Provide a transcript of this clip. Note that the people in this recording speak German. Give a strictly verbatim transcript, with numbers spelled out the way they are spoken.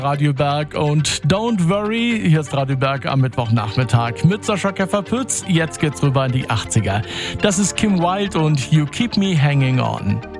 Radio Berg und Don't Worry. Hier ist Radio Berg am Mittwochnachmittag mit Sascha Käfer-Pütz. Jetzt geht's rüber in die achtziger. Das ist Kim Wilde und You Keep Me Hanging On.